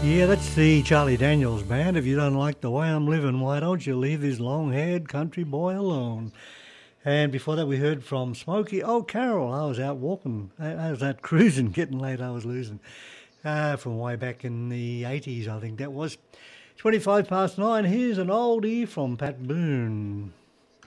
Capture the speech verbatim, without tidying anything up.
Yeah, that's the Charlie Daniels Band. If you don't like the way I'm living, why don't you leave this long-haired country boy alone? And before that, we heard from Smokey. Oh, Carol, I was out walking. I, I was out cruising, getting late. I was losing. Uh, from way back in the eighties, I think that was. twenty-five past nine. Here's an oldie from Pat Boone.